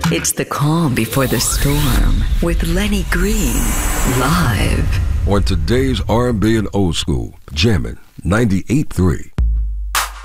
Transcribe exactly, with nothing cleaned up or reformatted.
It's the calm before the storm with Lenny Green, live. On today's R and B and Old School, jamming ninety-eight point three.